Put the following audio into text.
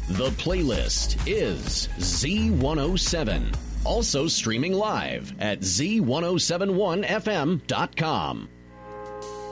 The playlist is Z107. Also streaming live at Z1071FM.com.